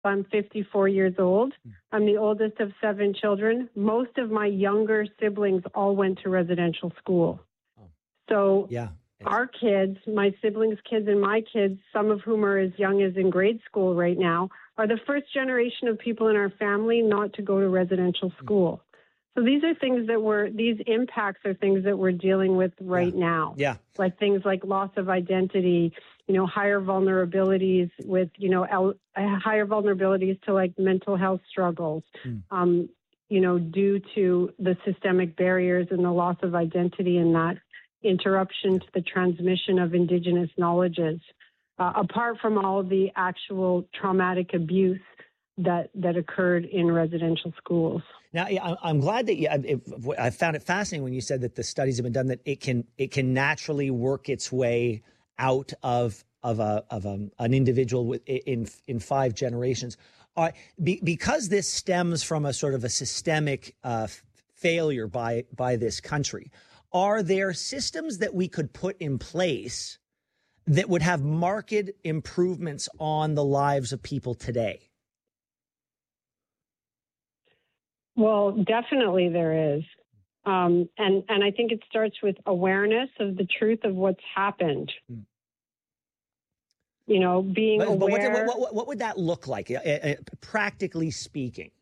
I'm 54 years old. I'm the oldest of 7 children. Most of my younger siblings all went to residential school. So our kids, my siblings' kids and my kids, some of whom are as young as in grade school right now, are the first generation of people in our family not to go to residential school. So these are things these impacts are things that we're dealing with right now. Yeah. Like things like loss of identity, higher vulnerabilities with, higher vulnerabilities to like mental health struggles, due to the systemic barriers and the loss of identity and that interruption to the transmission of Indigenous knowledges, apart from all the actual traumatic abuse that occurred in residential schools. Now, I'm glad that I found it fascinating when you said that the studies have been done that it can naturally work its way out of an individual in 5 generations. Because this stems from a sort of a systemic failure by this country, are there systems that we could put in place that would have marked improvements on the lives of people today? Well, definitely there is. And I think it starts with awareness of the truth of what's happened. Being aware. What would that look like, practically speaking?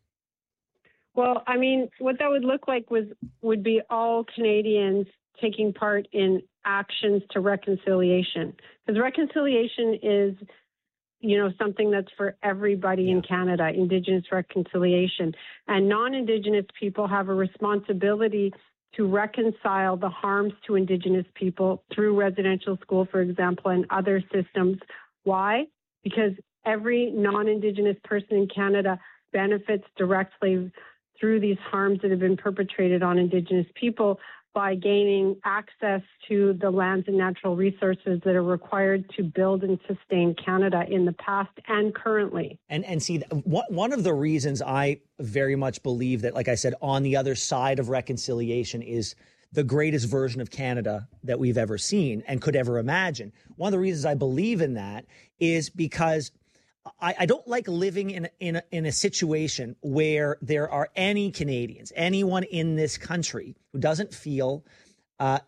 Well, I mean, what that would look like would be all Canadians taking part in actions to reconciliation. Because reconciliation is something that's for everybody in Canada, Indigenous reconciliation. And non-Indigenous people have a responsibility to reconcile the harms to Indigenous people through residential school, for example, and other systems. Why? Because every non-Indigenous person in Canada benefits directly through these harms that have been perpetrated on Indigenous people by gaining access to the lands and natural resources that are required to build and sustain Canada in the past and currently. And see, one of the reasons I very much believe that, like I said, on the other side of reconciliation is the greatest version of Canada that we've ever seen and could ever imagine. One of the reasons I believe in that is because I don't like living in a situation where there are any Canadians, anyone in this country who doesn't feel that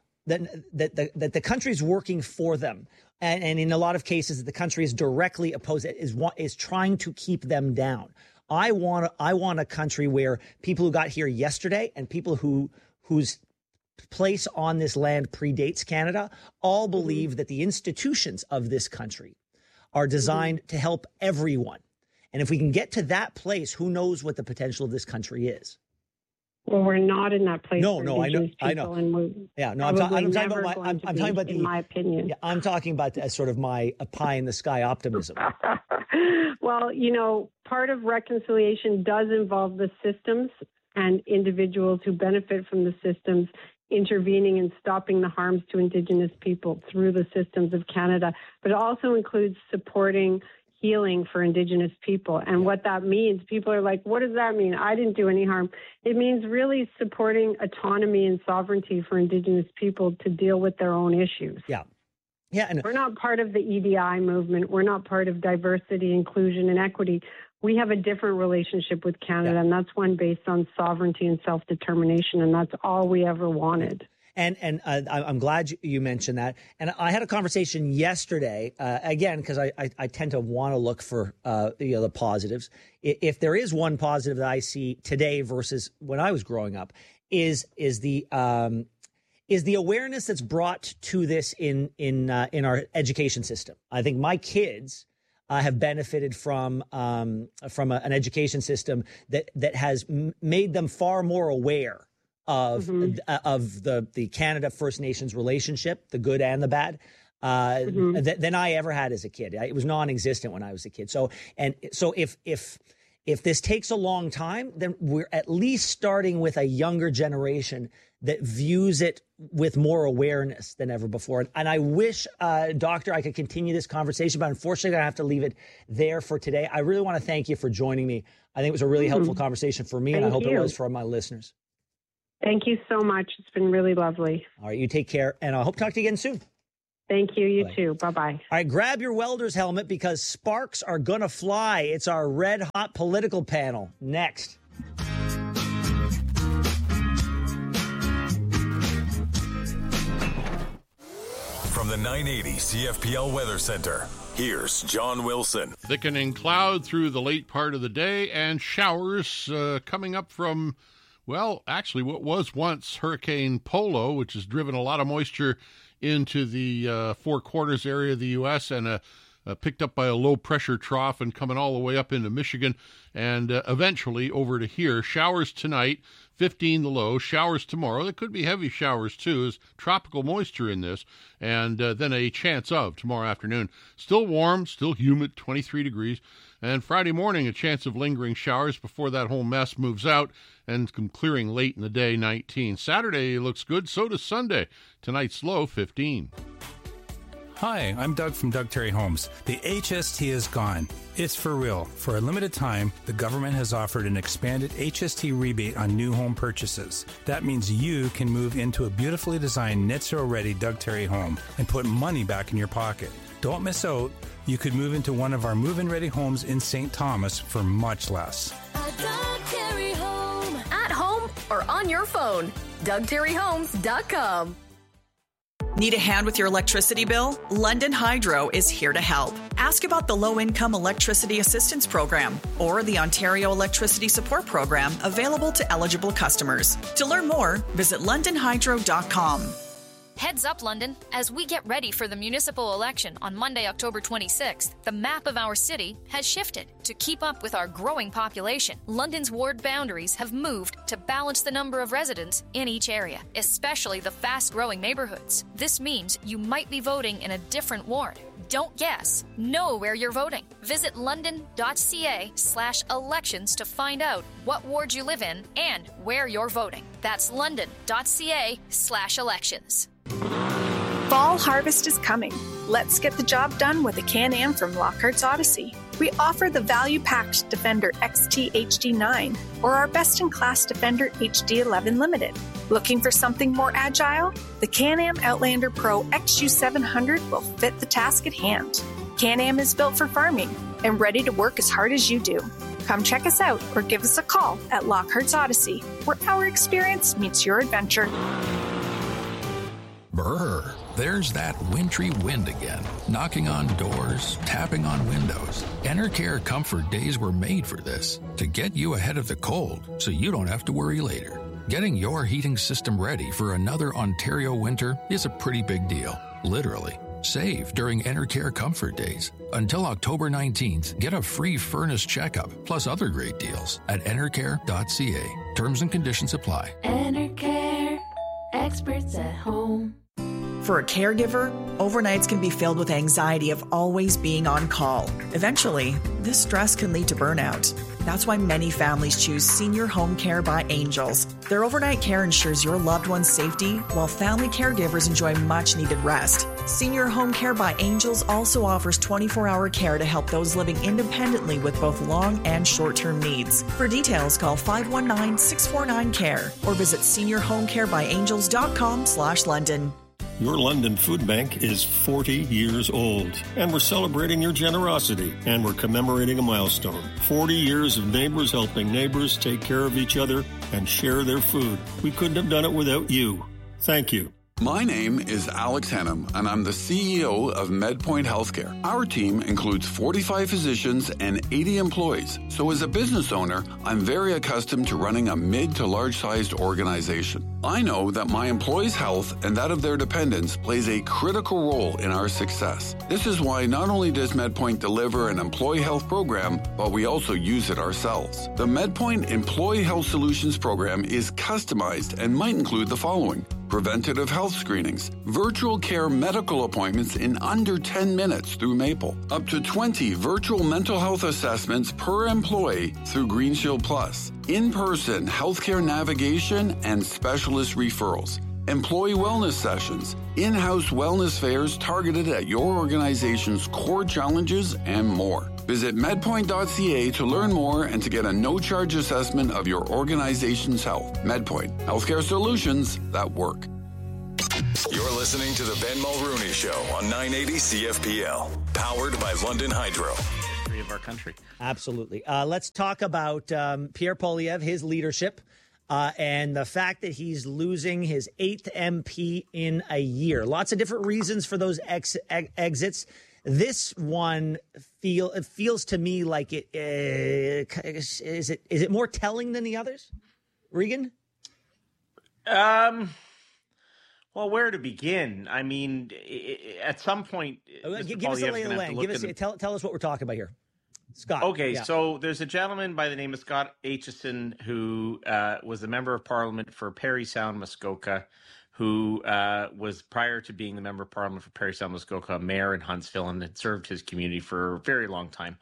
the country is working for them, and in a lot of cases the country is directly opposed, is trying to keep them down. I want a country where people who got here yesterday and people whose place on this land predates Canada all believe that the institutions of this country are designed to help everyone. And if we can get to that place, who knows what the potential of this country is? Well, we're not in that place. No, I know. I'm talking about in my opinion. Yeah, I'm talking about sort of my pie in the sky optimism. Well, part of reconciliation does involve the systems and individuals who benefit from the systems intervening and stopping the harms to Indigenous people through the systems of Canada, but it also includes supporting healing for Indigenous people. And what that means, people are like, what does that mean? I didn't do any harm. It means really supporting autonomy and sovereignty for Indigenous people to deal with their own issues. Yeah. And we're not part of the EDI movement. We're not part of diversity, inclusion, and equity. We have a different relationship with Canada, and that's one based on sovereignty and self-determination, and that's all we ever wanted. And I'm glad you mentioned that. And I had a conversation yesterday, again, because I tend to want to look for the positives. If there is one positive that I see today versus when I was growing up, is the awareness that's brought to this in our education system. I think my kids have benefited from an education system that has made them far more aware of the Canada First Nations relationship, the good and the bad, than I ever had as a kid. It was non-existent when I was a kid. So if this takes a long time, then we're at least starting with a younger generation that views it with more awareness than ever before. And I wish, Doctor, I could continue this conversation, but unfortunately I have to leave it there for today. I really want to thank you for joining me. I think it was a really helpful conversation for me, and I hope it was for my listeners. Thank you so much. It's been really lovely. All right, you take care, and I hope to talk to you again soon. Thank you. You Bye. too. Bye-bye. All right, grab your welder's helmet because sparks are going to fly. It's our red hot political panel. Next. From the 980 CFPL Weather Center, here's John Wilson. Thickening cloud through the late part of the day and showers coming up from, well, actually what was once Hurricane Polo, which has driven a lot of moisture into the Four Corners area of the U.S. and picked up by a low-pressure trough and coming all the way up into Michigan and eventually over to here. Showers tonight, 15 the low. Showers tomorrow. There could be heavy showers, too. There's tropical moisture in this. And then a chance of tomorrow afternoon. Still warm, still humid, 23 degrees. And Friday morning, a chance of lingering showers before that whole mess moves out and clearing late in the day, 19. Saturday looks good. So does Sunday. Tonight's low, 15. Hi, I'm Doug from Doug Terry Homes. The HST is gone. It's for real. For a limited time, the government has offered an expanded HST rebate on new home purchases. That means you can move into a beautifully designed net zero ready Doug Terry home and put money back in your pocket. Don't miss out. You could move into one of our move-in ready homes in St. Thomas for much less. A Doug Terry home. At home or on your phone. DougTerryHomes.com. Need a hand with your electricity bill? London Hydro is here to help. Ask about the Low-Income Electricity Assistance Program or the Ontario Electricity Support Program available to eligible customers. To learn more, visit londonhydro.com. Heads up, London. As we get ready for the municipal election on Monday, October 26th, the map of our city has shifted. To keep up with our growing population, London's ward boundaries have moved to balance the number of residents in each area, especially the fast-growing neighborhoods. This means you might be voting in a different ward. Don't guess. Know where you're voting. Visit london.ca/elections to find out what ward you live in and where you're voting. That's london.ca/elections. Fall harvest is coming. Let's get the job done with a Can-Am from Lockhart's Odyssey. We offer the value-packed Defender XT HD9 or our best-in-class Defender HD11 Limited. Looking for something more agile? The Can-Am Outlander Pro XU700 will fit the task at hand. Can-Am is built for farming and ready to work as hard as you do. Come check us out or give us a call at Lockhart's Odyssey, where our experience meets your adventure. Brr, there's that wintry wind again, knocking on doors, tapping on windows. Enercare Comfort Days were made for this, to get you ahead of the cold so you don't have to worry later. Getting your heating system ready for another Ontario winter is a pretty big deal, literally. Save during Enercare Comfort Days. Until October 19th, get a free furnace checkup, plus other great deals at enercare.ca. Terms and conditions apply. Enercare. Experts at home. For a caregiver, overnights can be filled with anxiety of always being on call. Eventually, this stress can lead to burnout. That's why many families choose Senior Home Care by Angels. Their overnight care ensures your loved one's safety, while family caregivers enjoy much-needed rest. Senior Home Care by Angels also offers 24-hour care to help those living independently with both long and short-term needs. For details, call 519-649-CARE or visit seniorhomecarebyangels.com/London. Your London Food Bank is 40 years old, and we're celebrating your generosity, and we're commemorating a milestone. 40 years of neighbors helping neighbors take care of each other and share their food. We couldn't have done it without you. Thank you. My name is Alex Hannum, and I'm the CEO of MedPoint Healthcare. Our team includes 45 physicians and 80 employees. So as a business owner, I'm very accustomed to running a mid to large-sized organization. I know that my employees' health and that of their dependents plays a critical role in our success. This is why not only does MedPoint deliver an employee health program, but we also use it ourselves. The MedPoint Employee Health Solutions program is customized and might include the following: preventative health screenings, virtual care medical appointments in under 10 minutes through Maple, up to 20 virtual mental health assessments per employee through GreenShield Plus, in-person healthcare navigation and specialist referrals, employee wellness sessions, in-house wellness fairs targeted at your organization's core challenges, and more. Visit medpoint.ca to learn more and to get a no-charge assessment of your organization's health. MedPoint, healthcare solutions that work. You're listening to the Ben Mulrooney Show on 980 CFPL, powered by London Hydro. Of our country. Absolutely. Let's talk about Pierre Poilievre, his leadership, and the fact that he's losing his 8th MP in a year. Lots of different reasons for those exits. This one feels to me like it is it more telling than the others, Regan? Well, where to begin? I mean, at some point, give us a lay of the land. Tell us what we're talking about here. Scott. Okay, so there's a gentleman by the name of Scott Aitchison who was a member of Parliament for Parry Sound, Muskoka, who was, prior to being the member of Parliament for Parry Sound, Muskoka, mayor in Huntsville, and had served his community for a very long time.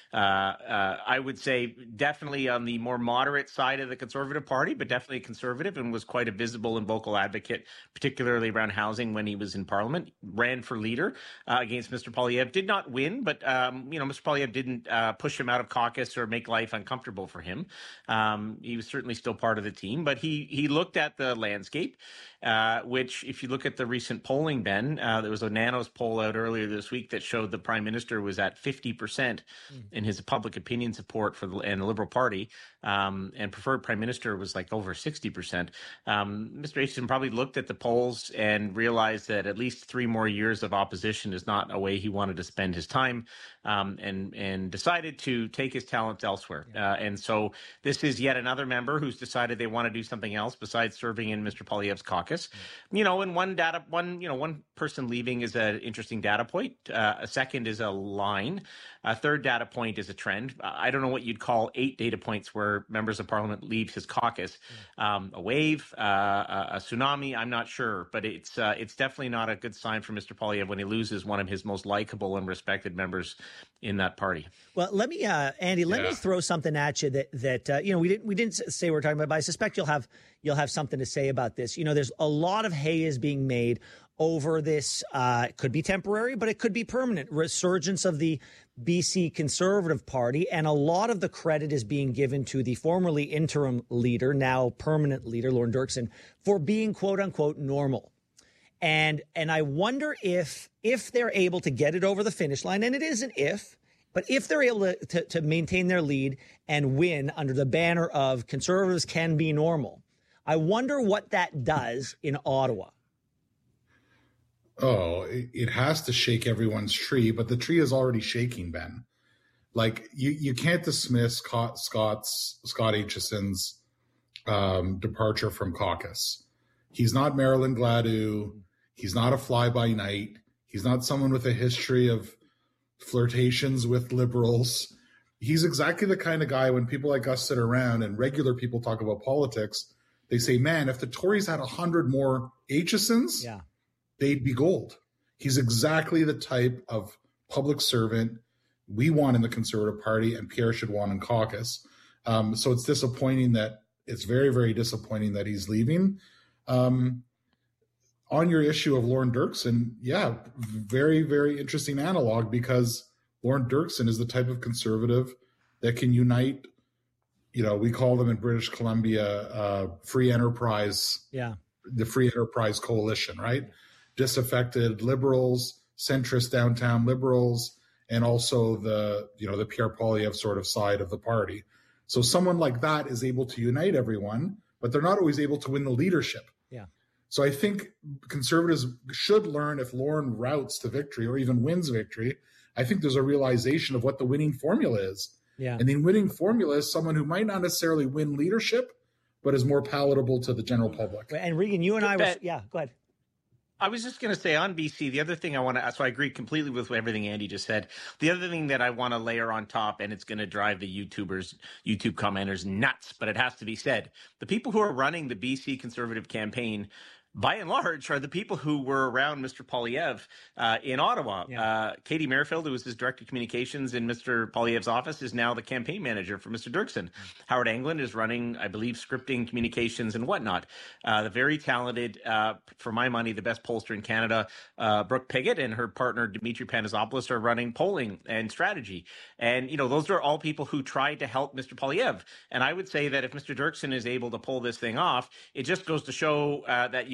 I would say definitely on the more moderate side of the Conservative Party, but definitely a conservative, and was quite a visible and vocal advocate, particularly around housing when he was in Parliament. Ran for leader against Mr. Poilievre. Did not win, but Mr. Poilievre didn't push him out of caucus or make life uncomfortable for him. He was certainly still part of the team, but he looked at the landscape, which, if you look at the recent polling, Ben, there was a Nanos poll out earlier this week that showed the Prime Minister was at 50% in his public opinion support for the Liberal Party, and preferred Prime Minister was like over 60%. Mr. Aitchison probably looked at the polls and realized that at least 3 more years of opposition is not a way he wanted to spend his time, and decided to take his talents elsewhere. And so this is yet another member who's decided they want to do something else besides serving in Mr. Poilievre's caucus. And one person leaving is an interesting data point. A second is a line. A third data point is a trend. I don't know what you'd call 8 data points where members of Parliament leave his caucus. A wave, a tsunami, I'm not sure, but it's definitely not a good sign for Mr. Poilievre when he loses one of his most likable and respected members in that party. Well, let me, Andy, let me throw something at you that we didn't say we're talking about, but I suspect you'll have something to say about this. There's a lot of hay is being made over this. It could be temporary, but it could be permanent resurgence of the BC Conservative Party, and a lot of the credit is being given to the formerly interim leader, now permanent leader, Lorne Dirksen, for being quote unquote normal. And I wonder if they're able to get it over the finish line, and it is an if, but if they're able to maintain their lead and win under the banner of Conservatives can be normal, I wonder what that does in Ottawa. Oh, it has to shake everyone's tree, but the tree is already shaking, Ben. Like, you can't dismiss Scott Aitchison's departure from caucus. He's not Marilyn Gladue. He's not a fly-by-night. He's not someone with a history of flirtations with liberals. He's exactly the kind of guy, when people like us sit around and regular people talk about politics, they say, man, if the Tories had 100 more Aitchisons, they'd be gold. He's exactly the type of public servant we want in the Conservative Party and Pierre should want in caucus. So it's disappointing it's very, very disappointing that he's leaving. On your issue of Lorne Dirksen, very, very interesting analog, because Lorne Dirksen is the type of conservative that can unite, we call them in British Columbia free enterprise, the Free Enterprise Coalition, right? Disaffected liberals, centrist downtown liberals, and also the Pierre Poilievre sort of side of the party. So someone like that is able to unite everyone, but they're not always able to win the leadership. So I think Conservatives should learn, if Lorne routes to victory or even wins victory, I think there's a realization of what the winning formula is. And the winning formula is someone who might not necessarily win leadership, but is more palatable to the general public. And Regan, you and I were, go ahead. I was just going to say on BC, the other thing so I agree completely with everything Andy just said. The other thing that I want to layer on top, and it's going to drive the YouTube commenters nuts, but it has to be said. The people who are running the BC Conservative campaign, by and large, are the people who were around Mr. Poilievre in Ottawa. Katie Merrifield, who was his director of communications in Mr. Poilievre's office, is now the campaign manager for Mr. Dirksen. Howard Englund is running, I believe, scripting, communications, and whatnot. The very talented, for my money, the best pollster in Canada, Brooke Pigott, and her partner, Dimitri Panagopoulos, are running polling and strategy. And, those are all people who tried to help Mr. Poilievre. And I would say that if Mr. Dirksen is able to pull this thing off, it just goes to show that you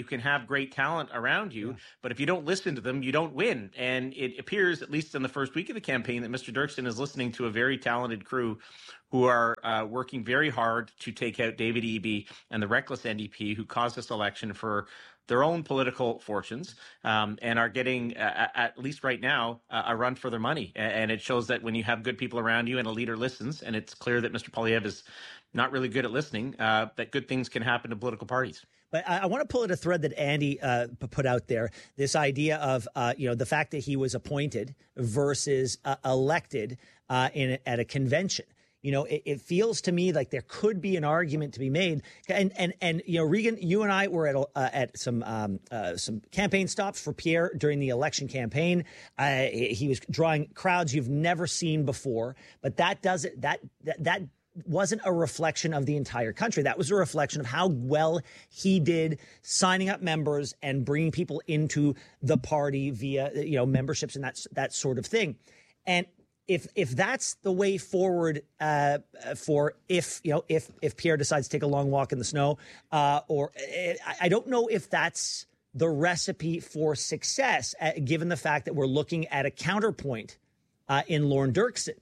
can have great talent around you, but if you don't listen to them, you don't win. And it appears, at least in the first week of the campaign, that Mr. Dirksen is listening to a very talented crew who are working very hard to take out David Eby and the reckless NDP who caused this election for their own political fortunes, and are getting, at least right now, a run for their money. And it shows that when you have good people around you and a leader listens, and it's clear that Mr. Poilievre is not really good at listening, that good things can happen to political parties. But I want to pull at a thread that Andy put out there, this idea of, the fact that he was appointed versus elected at a convention. It feels to me like there could be an argument to be made. And Regan, you and I were at some campaign stops for Pierre during the election campaign. He was drawing crowds you've never seen before. But that wasn't a reflection of the entire country. That was a reflection of how well he did signing up members and bringing people into the party via memberships and that sort of thing. And if that's the way forward for if Pierre decides to take a long walk in the snow, I don't know if that's the recipe for success, given the fact that we're looking at a counterpoint in Lorne Dirksen.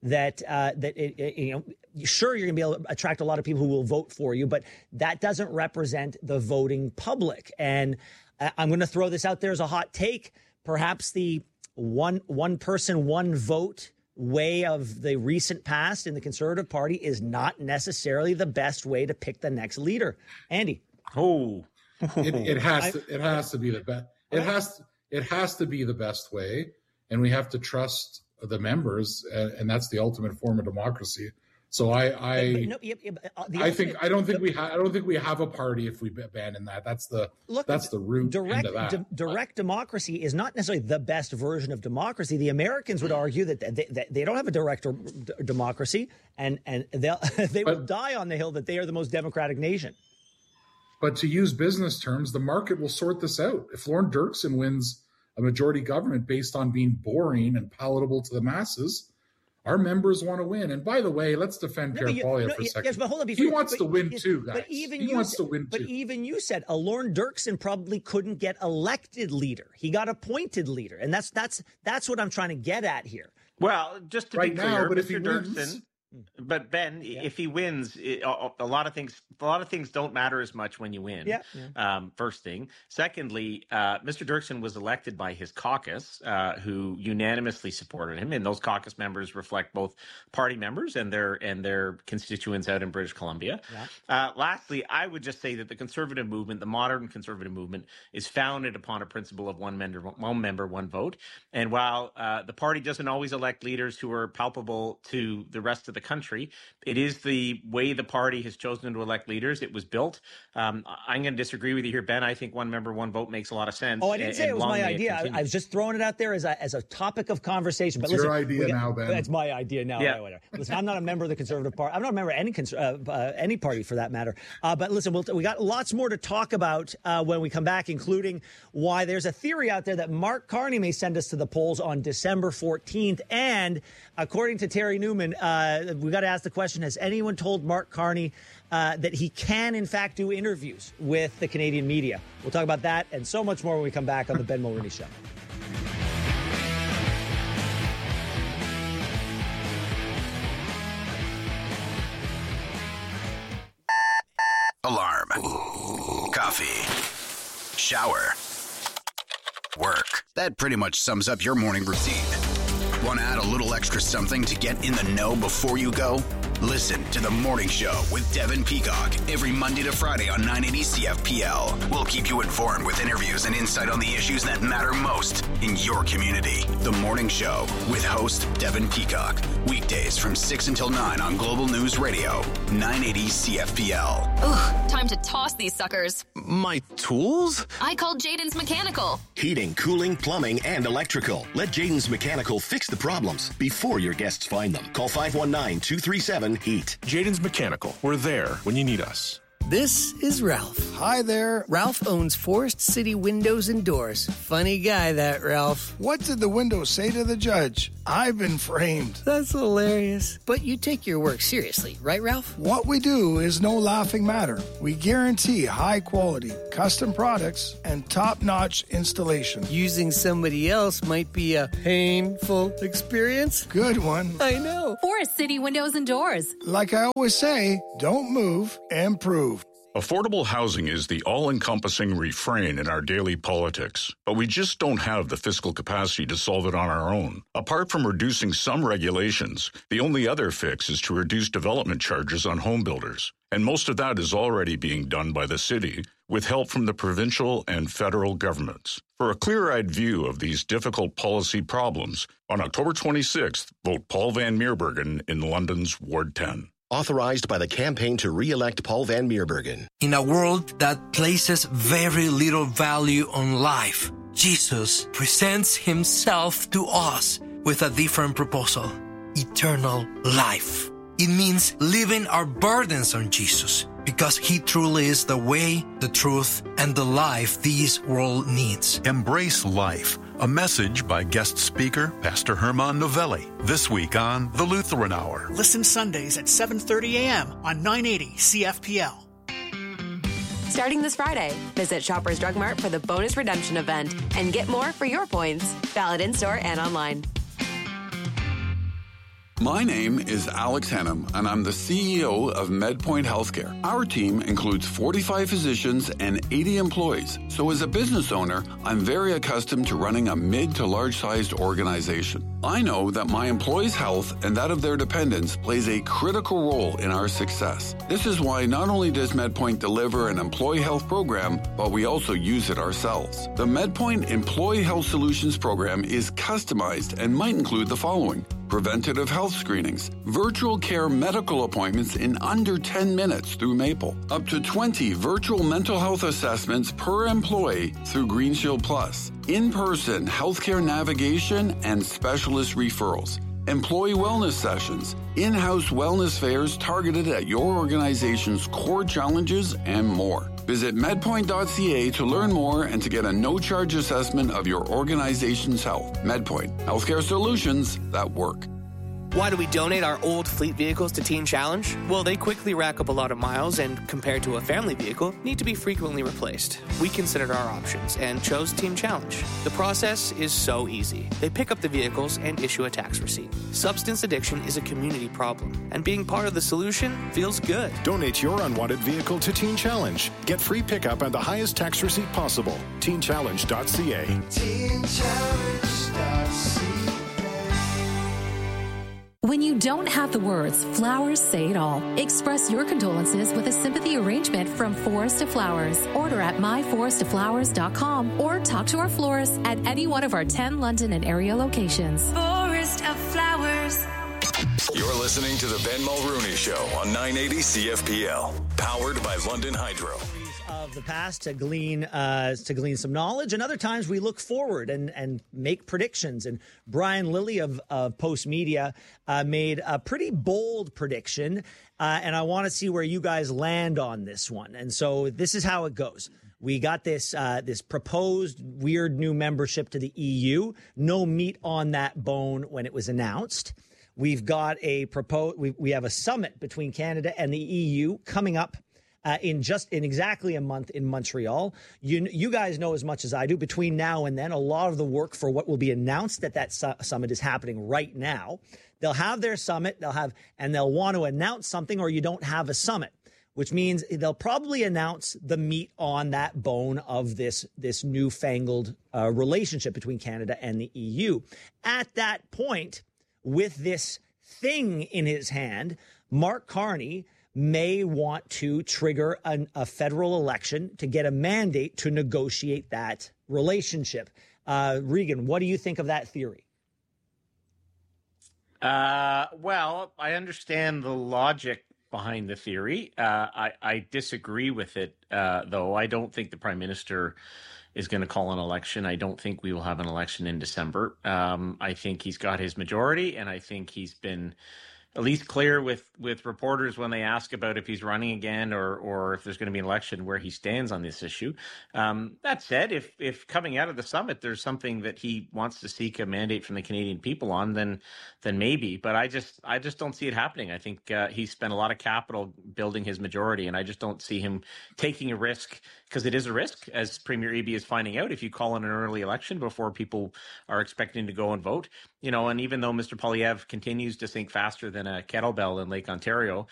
Sure, you're going to be able to attract a lot of people who will vote for you, but that doesn't represent the voting public. And I'm going to throw this out there as a hot take. Perhaps the one person, one vote way of the recent past in the Conservative Party is not necessarily the best way to pick the next leader. Andy. It has to be the best. It has to be the best way, and we have to trust the members, and that's the ultimate form of democracy. So I don't think we have a party if we abandon that. That's the root into that. Direct democracy is not necessarily the best version of democracy. The Americans would argue that they don't have a direct democracy, and they will die on the hill that they are the most democratic nation. But to use business terms, the market will sort this out. If Lorne Dirksen wins a majority government based on being boring and palatable to the masses, our members want to win. And by the way, let's defend Pierre Poilievre for a second. Yes, but hold on, he wants to win too, guys. But even you said a Lorne Dirksen probably couldn't get elected leader. He got appointed leader, and that's what I'm trying to get at here. Well, just to be clear, now, but Mr. if he Dirksen. wins, But Ben, if he wins, a lot of things don't matter as much when you win. First thing. Secondly, Mr. Dirksen was elected by his caucus, who unanimously supported him, and those caucus members reflect both party members and their constituents out in British Columbia. Lastly, I would just say that the conservative movement, the modern conservative movement, is founded upon a principle of one member, one vote. And while the party doesn't always elect leaders who are palpable to the rest of the country, it is the way the party has chosen to elect leaders. It was built. I'm going to disagree with you here, Ben. I think one member, one vote makes a lot of sense. Oh, I didn't say it was my idea. I was just throwing it out there as a topic of conversation. But it's listen, your idea now, Ben. It's my idea now. Yeah. Right. Listen, I'm not a member of the Conservative Party. I'm not a member of any party for that matter. But listen, we got lots more to talk about when we come back, including why there's a theory out there that Mark Carney may send us to the polls on December 14th. And according to Terry Newman, we got to ask the question, has anyone told Mark Carney that he can, in fact, do interviews with the Canadian media? We'll talk about that and so much more when we come back on the Ben Mulroney Show. Alarm. Coffee. Shower. Work. That pretty much sums up your morning routine. Want to add a little extra something to get in the know before you go? Listen to The Morning Show with Devin Peacock every Monday to Friday on 980 CFPL. We'll keep you informed with interviews and insight on the issues that matter most in your community. The Morning Show with host Devin Peacock. Weekdays from 6 until 9 on Global News Radio, 980 CFPL. Ugh, time to toss these suckers. My tools? I called Jaden's Mechanical. Heating, cooling, plumbing, and electrical. Let Jaden's Mechanical fix the problems before your guests find them. Call 519-237-HEAT. Jaden's Mechanical. We're there when you need us. This is Ralph. Hi there. Ralph owns Forest City Windows and Doors. Funny guy, that Ralph. What did the window say to the judge? I've been framed. That's hilarious. But you take your work seriously, right, Ralph? What we do is no laughing matter. We guarantee high quality, custom products, and top-notch installation. Using somebody else might be a painful experience. Good one. I know. Forest City Windows and Doors. Like I always say, don't move, improve. Affordable housing is the all-encompassing refrain in our daily politics, but we just don't have the fiscal capacity to solve it on our own. Apart from reducing some regulations, the only other fix is to reduce development charges on home builders. And most of that is already being done by the city, with help from the provincial and federal governments. For a clear-eyed view of these difficult policy problems, on October 26th, vote Paul Van Meerbergen in London's Ward 10. Authorized by the campaign to re-elect Paul Van Meerbergen. In a world that places very little value on life, Jesus presents himself to us with a different proposal: eternal life. It means leaving our burdens on Jesus, because he truly is the way, the truth, and the life this world needs. Embrace life. A message by guest speaker Pastor Herman Novelli this week on The Lutheran Hour. Listen Sundays at 7:30 a.m. on 980 CFPL. Starting this Friday, visit Shoppers Drug Mart for the bonus redemption event and get more for your points. Valid in-store and online. My name is Alex Hennum, and I'm the CEO of MedPoint Healthcare. Our team includes 45 physicians and 80 employees. So as a business owner, I'm very accustomed to running a mid to large-sized organization. I know that my employees' health and that of their dependents plays a critical role in our success. This is why not only does MedPoint deliver an employee health program, but we also use it ourselves. The MedPoint Employee Health Solutions program is customized and might include the following: preventative health screenings, virtual care medical appointments in under 10 minutes through Maple, up to 20 virtual mental health assessments per employee through GreenShield Plus, in-person healthcare navigation and specialist referrals, employee wellness sessions, in-house wellness fairs targeted at your organization's core challenges, and more. Visit medpoint.ca to learn more and to get a no-charge assessment of your organization's health. MedPoint, healthcare solutions that work. Why do we donate our old fleet vehicles to Teen Challenge? Well, they quickly rack up a lot of miles and, compared to a family vehicle, need to be frequently replaced. We considered our options and chose Teen Challenge. The process is so easy. They pick up the vehicles and issue a tax receipt. Substance addiction is a community problem, and being part of the solution feels good. Donate your unwanted vehicle to Teen Challenge. Get free pickup and the highest tax receipt possible. TeenChallenge.ca. TeenChallenge.ca. When you don't have the words, flowers say it all. Express your condolences with a sympathy arrangement from Forest of Flowers. Order at myforestoflowers.com or talk to our florist at any one of our 10 London and area locations. Forest of Flowers. You're listening to the Ben Mulrooney Show on 980 CFPL, powered by London Hydro. Of the past to glean some knowledge, and other times we look forward and make predictions. And Brian Lilly of Post Media made a pretty bold prediction, and I want to see where you guys land on this one. And so this is how it goes. We got this proposed weird new membership to the EU. No meat on that bone when it was announced. We've got we have a summit between Canada and the EU coming up in exactly a month in Montreal. You guys know as much as I do. Between now and then, a lot of the work for what will be announced at that summit is happening right now. They'll have their summit, they'll want to announce something, or you don't have a summit, which means they'll probably announce the meat on that bone of this newfangled relationship between Canada and the EU. At that point, with this thing in his hand, Mark Carney may want to trigger a federal election to get a mandate to negotiate that relationship. Regan, what do you think of that theory? Well, I understand the logic behind the theory. I disagree with it, though. I don't think the Prime Minister is going to call an election. I don't think we will have an election in December. I think he's got his majority, and I think he's been at least clear with reporters when they ask about if he's running again or if there's going to be an election where he stands on this issue. That said, if coming out of the summit there's something that he wants to seek a mandate from the Canadian people on, then maybe. But I just don't see it happening. I think he spent a lot of capital building his majority, and I just don't see him taking a risk, because it is a risk, as Premier Eby is finding out, if you call in an early election before people are expecting to go and vote. And even though Mr. Poilievre continues to sink faster than a kettlebell in Lake Ontario,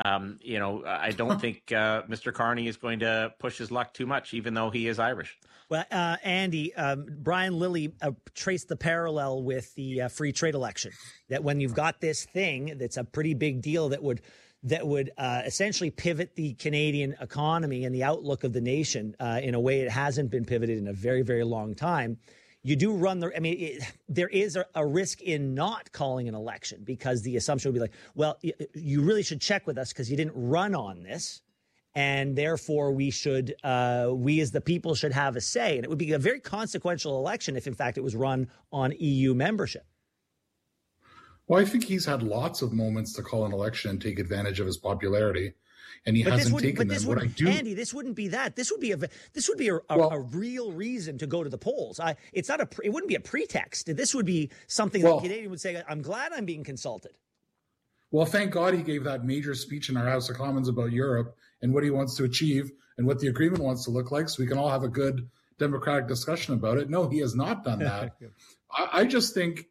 I don't think Mr. Carney is going to push his luck too much, even though he is Irish. Well, Andy, Brian Lilly traced the parallel with the free trade election, that when you've got this thing that's a pretty big deal that would essentially pivot the Canadian economy and the outlook of the nation in a way it hasn't been pivoted in a very, very long time. You do run there is a risk in not calling an election, because the assumption would be like, well, you really should check with us because you didn't run on this. And therefore we as the people should have a say. And it would be a very consequential election if in fact it was run on EU membership. Well, I think he's had lots of moments to call an election and take advantage of his popularity, and he hasn't taken them. Andy, this wouldn't be that. This would be a real reason to go to the polls. It wouldn't be a pretext. This would be something that the Canadian would say, I'm glad I'm being consulted. Well, thank God he gave that major speech in our House of Commons about Europe and what he wants to achieve and what the agreement wants to look like, so we can all have a good democratic discussion about it. No, he has not done that. I just think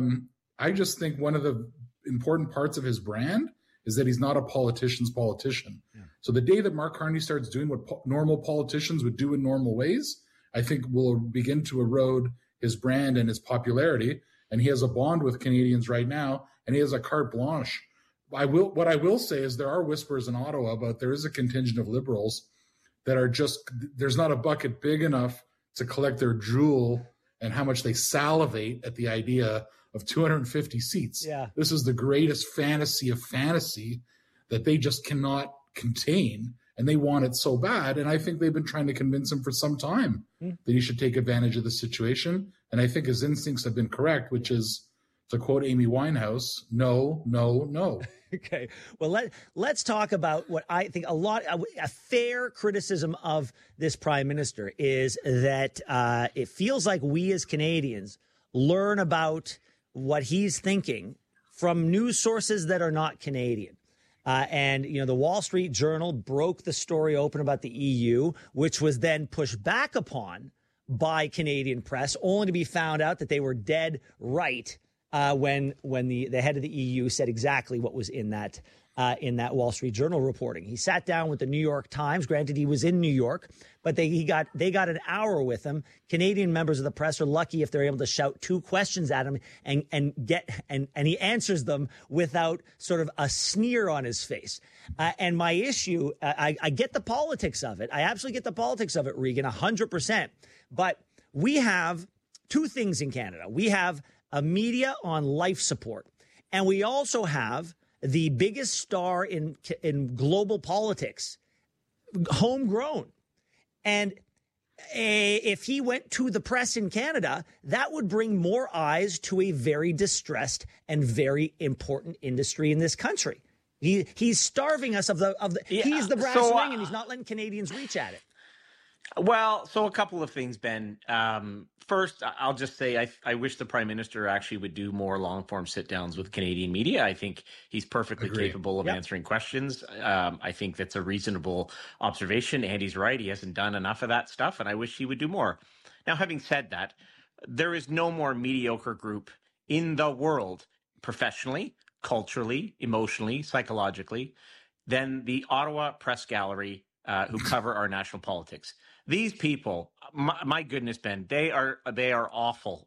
one of the important parts of his brand is that he's not a politician's politician. Yeah. So the day that Mark Carney starts doing what normal politicians would do in normal ways, I think will begin to erode his brand and his popularity. And he has a bond with Canadians right now, and he has a carte blanche. What I will say is there are whispers in Ottawa about there is a contingent of Liberals that are there's not a bucket big enough to collect their drool and how much they salivate at the idea of 250 seats. Yeah. This is the greatest fantasy of fantasy that they just cannot contain, and they want it so bad. And I think they've been trying to convince him for some time that he should take advantage of the situation. And I think his instincts have been correct, which is, to quote Amy Winehouse, no, no, no. Okay. Well, let's talk about what I think a fair criticism of this prime minister is that it feels like we as Canadians learn about what he's thinking from news sources that are not Canadian. And the Wall Street Journal broke the story open about the EU, which was then pushed back upon by Canadian press, only to be found out that they were dead right when the head of the EU said exactly what was in that Wall Street Journal reporting. He sat down with the New York Times. Granted, he was in New York, but they got an hour with him. Canadian members of the press are lucky if they're able to shout two questions at him and he answers them without sort of a sneer on his face. And my issue, I get the politics of it. I absolutely get the politics of it, Regan, 100%. But we have two things in Canada. We have a media on life support, and we also have the biggest star in global politics, homegrown. And if he went to the press in Canada, that would bring more eyes to a very distressed and very important industry in this country. He's starving us of the he's the brass ring, and he's not letting Canadians reach at it. Well, so a couple of things, Ben. First, I'll just say I wish the Prime Minister actually would do more long-form sit-downs with Canadian media. I think he's perfectly capable of answering questions. I think that's a reasonable observation. Andy's right. He hasn't done enough of that stuff, and I wish he would do more. Now, having said that, there is no more mediocre group in the world, professionally, culturally, emotionally, psychologically, than the Ottawa Press Gallery who cover our national politics. These people, my goodness, Ben, they are awful.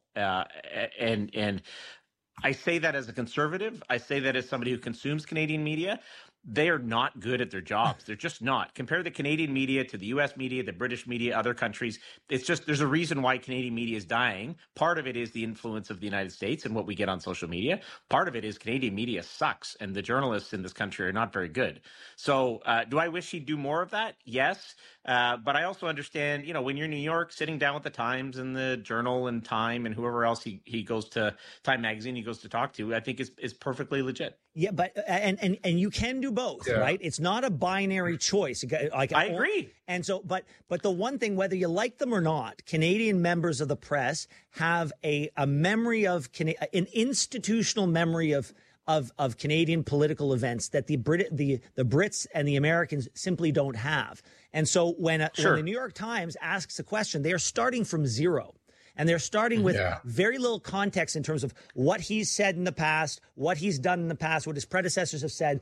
And I say that as a conservative. I say that as somebody who consumes Canadian media. They are not good at their jobs. They're just not. Compare the Canadian media to the U.S. media, the British media, other countries. It's just there's a reason why Canadian media is dying. Part of it is the influence of the United States and what we get on social media. Part of it is Canadian media sucks, and the journalists in this country are not very good. So do I wish he'd do more of that? Yes. But I also understand, when you're in New York, sitting down with the Times and the Journal and Time and whoever else he goes to, Time Magazine he goes to talk to, I think is perfectly legit. Yeah, but and you can do both, right? It's not a binary choice. Like, I agree. And so, but the one thing, whether you like them or not, Canadian members of the press have a memory of an institutional memory of Canadian political events that the Brits and the Americans simply don't have. And so when the New York Times asks a question, they are starting from zero. And they're starting with very little context in terms of what he's said in the past, what he's done in the past, what his predecessors have said,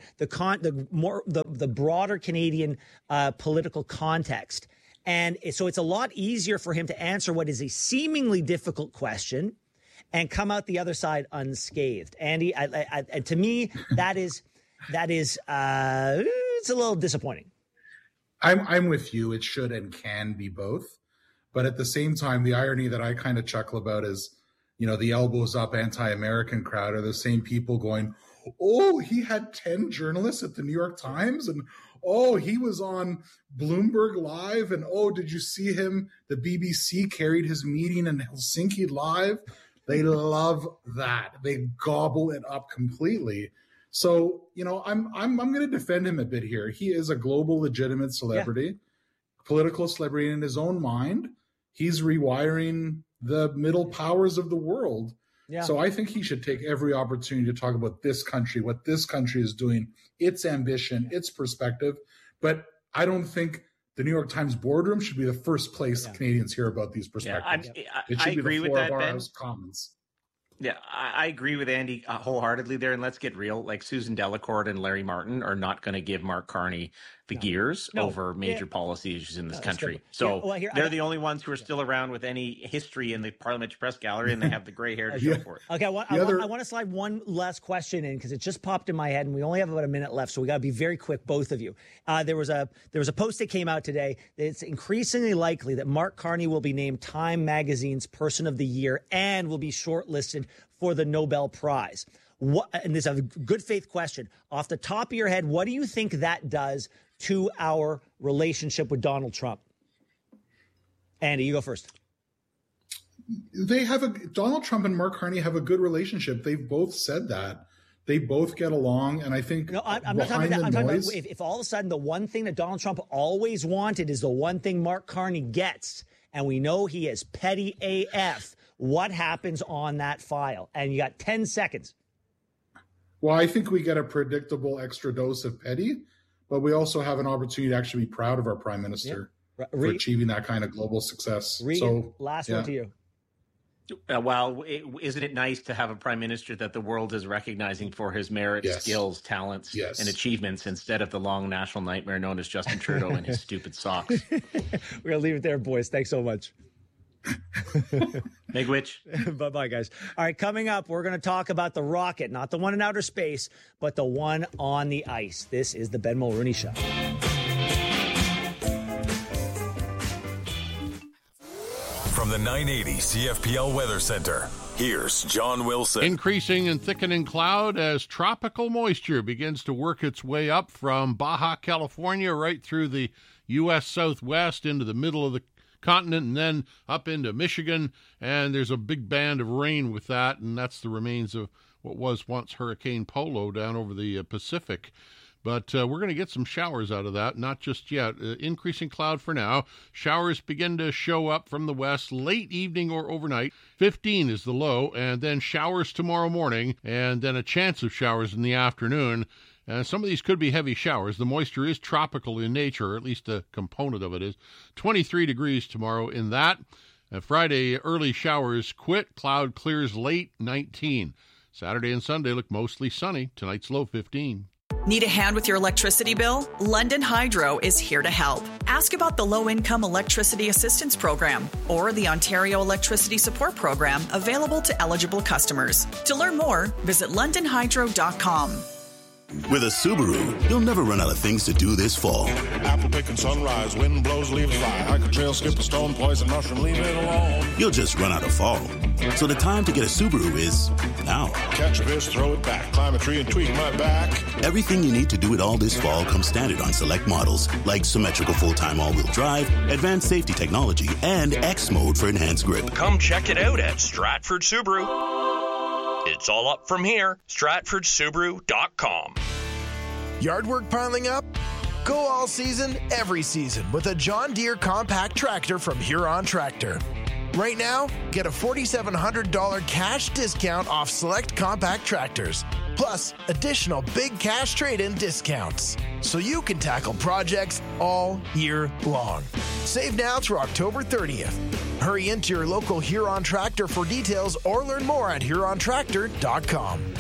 the broader Canadian political context. And so it's a lot easier for him to answer what is a seemingly difficult question and come out the other side unscathed. Andy, to me, that is it's a little disappointing. I'm with you. It should and can be both. But at the same time, the irony that I kind of chuckle about is, the elbows up anti-American crowd are the same people going, oh, he had 10 journalists at the New York Times, and oh, he was on Bloomberg Live, and oh, did you see him? The BBC carried his meeting in Helsinki Live. They love that. They gobble it up completely. So, I'm going to defend him a bit here. He is a global legitimate celebrity, political celebrity in his own mind. He's rewiring the middle powers of the world. Yeah. So I think he should take every opportunity to talk about this country, what this country is doing, its ambition, its perspective. But I don't think the New York Times boardroom should be the first place Canadians hear about these perspectives. It should be the floor of our House of Commons. Yeah, I agree with Andy wholeheartedly there. And let's get real. Like Susan Delacourt and Larry Martin are not going to give Mark Carney the gears over major policy issues in this country. So they're the only ones who are still around with any history in the Parliamentary Press Gallery, and they have the gray hair to show for it. Okay, I want to slide one last question in because it just popped in my head, and we only have about a minute left, so we got to be very quick, both of you. There was a post that came out today that it's increasingly likely that Mark Carney will be named Time Magazine's Person of the Year and will be shortlisted for the Nobel Prize. And this is a good faith question. Off the top of your head, what do you think that does to our relationship with Donald Trump? Andy, you go first. Donald Trump and Mark Carney have a good relationship. They've both said that. They both get along, and I think I'm not talking about that. I'm talking about if all of a sudden the one thing that Donald Trump always wanted is the one thing Mark Carney gets, and we know he is petty AF, what happens on that file? And you got 10 seconds. Well, I think we get a predictable extra dose of petty, but we also have an opportunity to actually be proud of our prime minister for achieving that kind of global success. Regan, last one to you. Isn't it nice to have a prime minister that the world is recognizing for his merit, skills, talents, and achievements instead of the long national nightmare known as Justin Trudeau and his stupid socks? We're going to leave it there, boys. Thanks so much. Miigwech. Bye-bye, guys. All right, coming up, we're going to talk about the rocket, not the one in outer space, but the one on the ice. This is the Ben Mulrooney Show. From the 980 CFPL Weather Center, here's John Wilson. Increasing and thickening cloud as tropical moisture begins to work its way up from Baja California right through the U.S. Southwest into the middle of the continent and then up into Michigan, and there's a big band of rain with that, and that's the remains of what was once Hurricane Polo down over the Pacific. But we're going to get some showers out of that, not just yet. Increasing cloud for now. Showers begin to show up from the west late evening or overnight. 15 is the low, and then showers tomorrow morning, and then a chance of showers in the afternoon. And some of these could be heavy showers. The moisture is tropical in nature, or at least a component of it is. 23 degrees tomorrow in that. Friday, early showers quit. Cloud clears late, 19. Saturday and Sunday look mostly sunny. Tonight's low, 15. Need a hand with your electricity bill? London Hydro is here to help. Ask about the Low-Income Electricity Assistance Program or the Ontario Electricity Support Program available to eligible customers. To learn more, visit londonhydro.com. With a Subaru, you'll never run out of things to do this fall. Apple picking sunrise, wind blows, leaves fly. Hike a trail, skip a stone, poison mushroom, leave it alone. You'll just run out of fall. So the time to get a Subaru is now. Catch a fish, throw it back, climb a tree and tweak my back. Everything you need to do it all this fall comes standard on select models, like symmetrical full-time all-wheel drive, advanced safety technology, and X mode for enhanced grip. Come check it out at Stratford Subaru. It's all up from here. StratfordSubaru.com. Yard work piling up? Go all season, every season with a John Deere compact tractor from Huron Tractor. Right now, get a $4,700 cash discount off select compact tractors, plus additional big cash trade-in discounts, so you can tackle projects all year long. Save now through October 30th. Hurry into your local Huron Tractor for details or learn more at HuronTractor.com.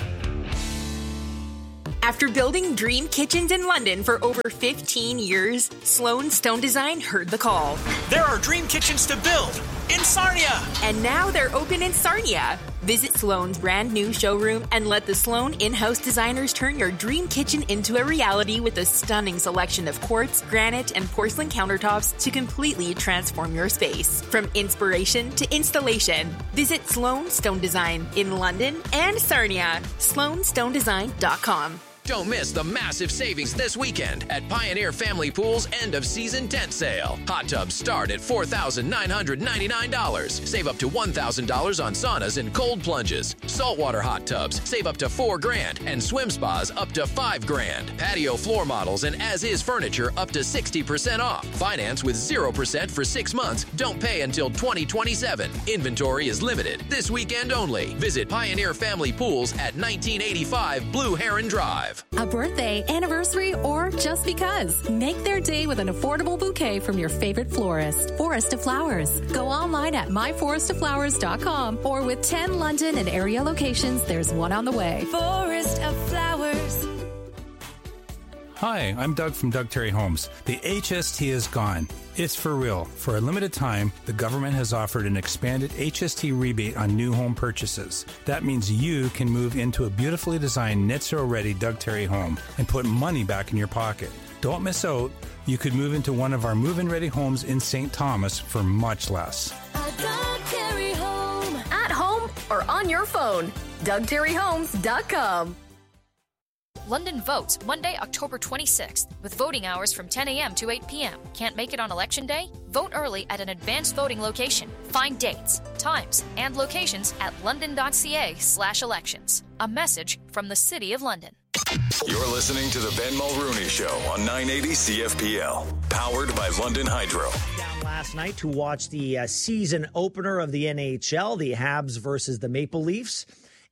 After building dream kitchens in London for over 15 years, Sloan Stone Design heard the call. There are dream kitchens to build in Sarnia. And now they're open in Sarnia. Visit Sloan's brand new showroom and let the Sloan in-house designers turn your dream kitchen into a reality with a stunning selection of quartz, granite, and porcelain countertops to completely transform your space. From inspiration to installation, visit Sloan Stone Design in London and Sarnia. SloanStoneDesign.com. Don't miss the massive savings this weekend at Pioneer Family Pool's end-of-season tent sale. Hot tubs start at $4,999. Save up to $1,000 on saunas and cold plunges. Saltwater hot tubs save up to $4,000, and swim spas up to $5,000. Patio floor models and as-is furniture up to 60% off. Finance with 0% for 6 months. Don't pay until 2027. Inventory is limited. This weekend only. Visit Pioneer Family Pools at 1985 Blue Heron Drive. A birthday, anniversary, or just because. Make their day with an affordable bouquet from your favorite florist. Forest of Flowers. Go online at myforestoflowers.com, or with 10 London and area locations, there's one on the way. Forest of Flowers. Hi, I'm Doug from Doug Terry Homes. The HST is gone. It's for real. For a limited time, the government has offered an expanded HST rebate on new home purchases. That means you can move into a beautifully designed Nitso-ready Doug Terry home and put money back in your pocket. Don't miss out. You could move into one of our move-in ready homes in St. Thomas for much less. A Doug Terry home. At home or on your phone. DougTerryHomes.com. London votes Monday, October 26th, with voting hours from 10 a.m. to 8 p.m. Can't make it on Election Day? Vote early at an advanced voting location. Find dates, times, and locations at london.ca/elections. A message from the City of London. You're listening to the Ben Mulrooney Show on 980 CFPL, powered by London Hydro. Down last night to watch the season opener of the NHL, the Habs versus the Maple Leafs,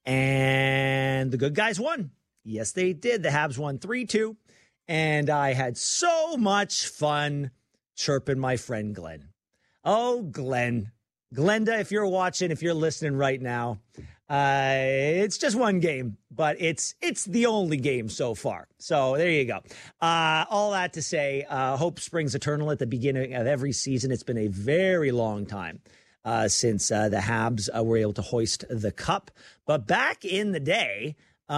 and the good guys won. Yes, they did. The Habs won 3-2, and I had so much fun chirping my friend Glenn. Oh, Glenn. Glenda, if you're watching, if you're listening right now, it's just one game, but it's the only game so far. So there you go. All that to say, hope springs eternal at the beginning of every season. It's been a very long time since the Habs were able to hoist the cup. But back in the day,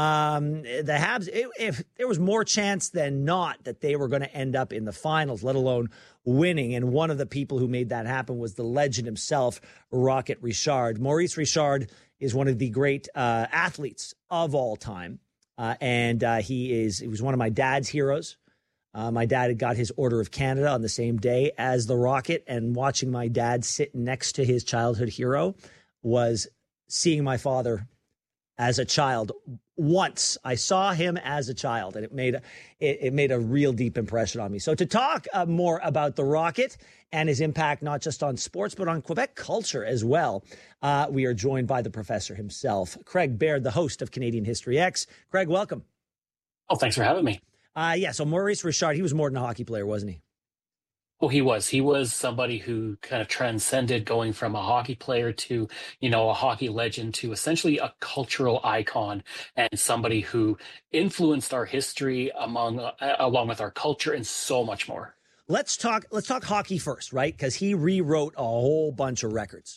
the Habs, if there was more chance than not that they were going to end up in the finals, let alone winning. And one of the people who made that happen was the legend himself, Rocket Richard. Maurice Richard is one of the great athletes of all time. And he was one of my dad's heroes. My dad had got his Order of Canada on the same day as the Rocket, and watching my dad sit next to his childhood hero was seeing my father as a child. Once I saw him as a child, and it made a real deep impression on me. So to talk more about the Rocket and his impact, not just on sports, but on Quebec culture as well, we are joined by the professor himself, Craig Baird, the host of Canadian History X. Craig, welcome. Oh, thanks for having me. So Maurice Richard, he was more than a hockey player, wasn't he? Well, he was. He was somebody who kind of transcended going from a hockey player to, a hockey legend to essentially a cultural icon, and somebody who influenced our history along with our culture and so much more. Let's talk hockey first, right? Because he rewrote a whole bunch of records.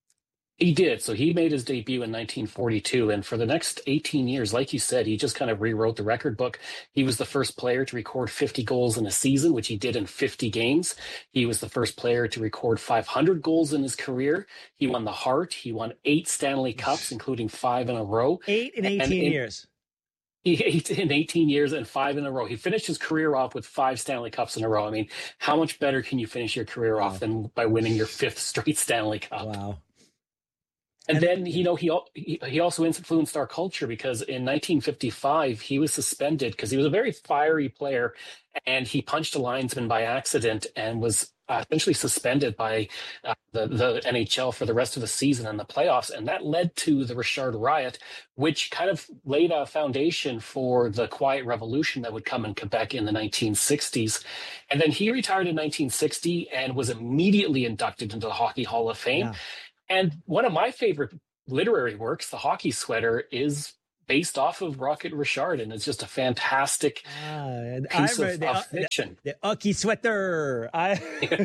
He did. So he made his debut in 1942. And for the next 18 years, like you said, he just kind of rewrote the record book. He was the first player to record 50 goals in a season, which he did in 50 games. He was the first player to record 500 goals in his career. He won the Hart. He won 8 Stanley Cups, including 5 in a row. 8 in 18 years. 8 in 18 years and 5 in a row. He finished his career off with 5 Stanley Cups in a row. I mean, how much better can you finish your career off than by winning your 5th straight Stanley Cup? Wow. And then, he also influenced our culture because in 1955, he was suspended because he was a very fiery player and he punched a linesman by accident and was essentially suspended by the NHL for the rest of the season and the playoffs. And that led to the Richard riot, which kind of laid a foundation for the quiet revolution that would come in Quebec in the 1960s. And then he retired in 1960 and was immediately inducted into the Hockey Hall of Fame. Yeah. And one of my favorite literary works, The Hockey Sweater, is based off of Rocket Richard, and it's just a fantastic piece of fiction. The Hockey Sweater. I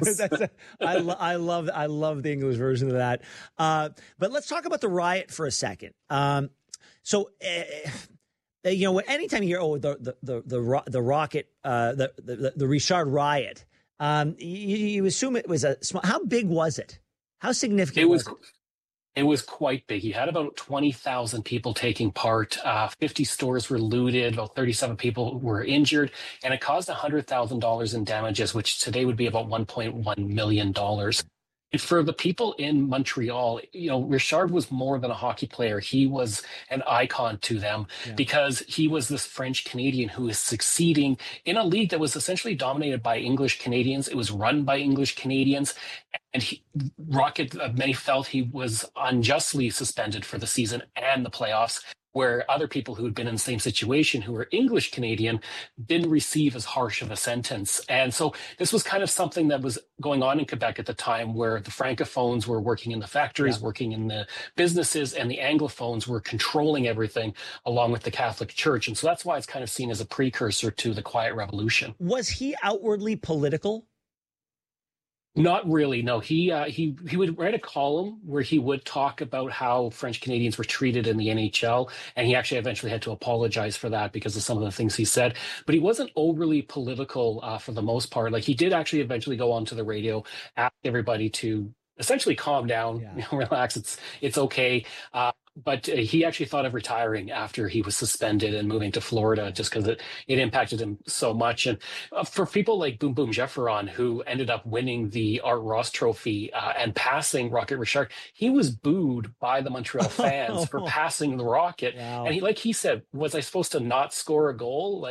love the English version of that. But let's talk about the riot for a second. So anytime you hear the Rocket, the Richard riot, you assume it was a small. How big was it? How significant was it? It was quite big. You had about 20,000 people taking part. 50 stores were looted. About 37 people were injured. And it caused $100,000 in damages, which today would be about $1.1 million. And for the people in Montreal, Richard was more than a hockey player. He was an icon to them because he was this French Canadian who is succeeding in a league that was essentially dominated by English Canadians. It was run by English Canadians. And Rocket, many felt he was unjustly suspended for the season and the playoffs, where other people who had been in the same situation, who were English Canadian, didn't receive as harsh of a sentence. And so this was kind of something that was going on in Quebec at the time, where the Francophones were working in the factories, working in the businesses, and the Anglophones were controlling everything along with the Catholic Church. And so that's why it's kind of seen as a precursor to the Quiet Revolution. Was he outwardly political? Not really, no. He would write a column where he would talk about how French Canadians were treated in the NHL, and he actually eventually had to apologize for that because of some of the things he said. But he wasn't overly political for the most part. Like, he did actually eventually go onto the radio, ask everybody to essentially calm down, relax. It's okay. But he actually thought of retiring after he was suspended and moving to Florida just because it impacted him so much. And for people like Boom Boom Geoffron, who ended up winning the Art Ross Trophy and passing Rocket Richard, he was booed by the Montreal fans for passing the Rocket. Wow. And he said, was I supposed to not score a goal?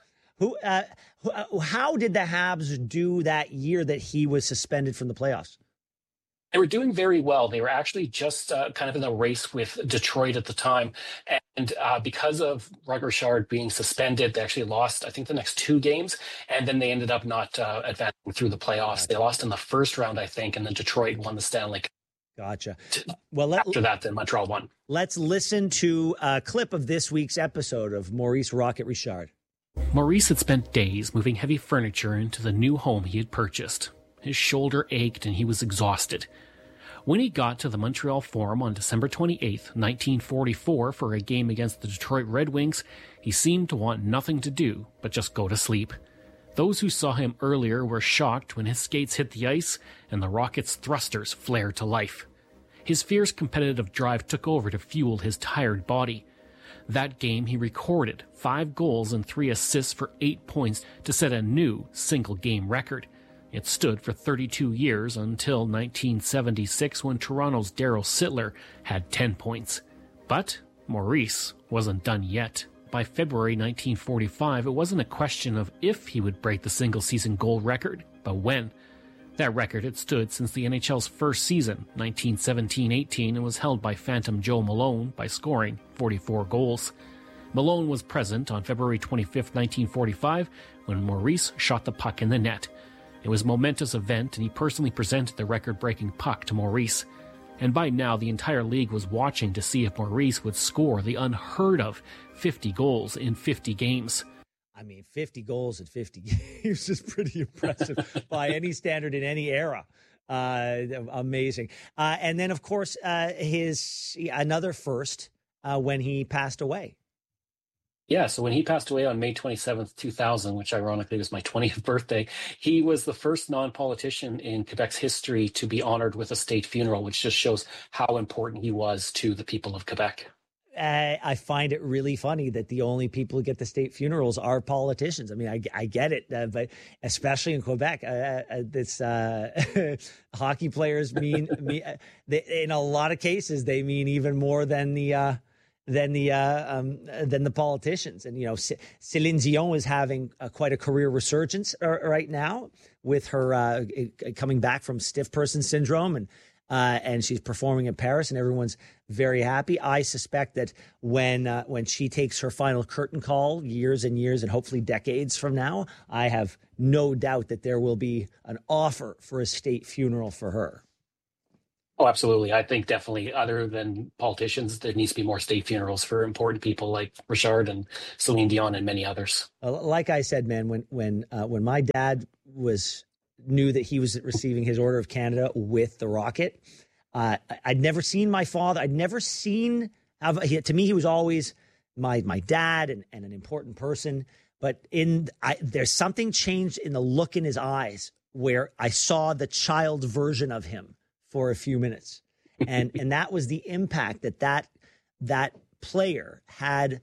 How did the Habs do that year that he was suspended from the playoffs? They were doing very well. They were actually just kind of in a race with Detroit at the time. And because of Rocket Richard being suspended, they actually lost, I think, the next 2 games. And then they ended up not advancing through the playoffs. They lost in the first round, I think, and then Detroit won the Stanley Cup. Gotcha. Well, after that, then Montreal won. Let's listen to a clip of this week's episode of Maurice Rocket Richard. Maurice had spent days moving heavy furniture into the new home he had purchased. His shoulder ached and he was exhausted. When he got to the Montreal Forum on December 28th, 1944 for a game against the Detroit Red Wings, he seemed to want nothing to do but just go to sleep. Those who saw him earlier were shocked when his skates hit the ice and the Rocket's thrusters flared to life. His fierce competitive drive took over to fuel his tired body. That game he recorded 5 goals and 3 assists for 8 points to set a new single-game record. It stood for 32 years until 1976 when Toronto's Darryl Sittler had 10 points. But Maurice wasn't done yet. By February 1945, it wasn't a question of if he would break the single-season goal record, but when. That record had stood since the NHL's first season, 1917-18, and was held by Phantom Joe Malone by scoring 44 goals. Malone was present on February 25, 1945, when Maurice shot the puck in the net. It was a momentous event, and he personally presented the record-breaking puck to Maurice. And by now, the entire league was watching to see if Maurice would score the unheard-of 50 goals in 50 games. I mean, 50 goals in 50 games is pretty impressive by any standard in any era. Amazing. And then, of course, his another first when he passed away. Yeah, so when he passed away on May 27th, 2000, which ironically was my 20th birthday, he was the first non-politician in Quebec's history to be honored with a state funeral, which just shows how important he was to the people of Quebec. I find it really funny that the only people who get the state funerals are politicians. I mean, I get it, but especially in Quebec, this hockey players mean in a lot of cases they mean even more than the politicians. And Céline Dion is having quite a career resurgence right now with her coming back from stiff person syndrome, and she's performing in Paris, and everyone's very happy. I suspect that when she takes her final curtain call years and years and hopefully decades from now, I have no doubt that there will be an offer for a state funeral for her. Oh, absolutely. I think definitely, other than politicians, there needs to be more state funerals for important people like Richard and Celine Dion and many others. Like I said, man, when my dad knew that he was receiving his Order of Canada with the Rocket, I'd never seen my father. I'd never seen. To me, he was always my dad and an important person. But there's something changed in the look in his eyes where I saw the child version of him for a few minutes. And that was the impact that player had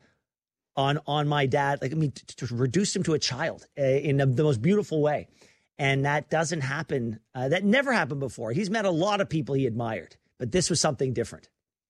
on my dad. Like, I mean, to reduce him to a child in the most beautiful way. And that doesn't happen. That never happened before. He's met a lot of people he admired, but this was something different.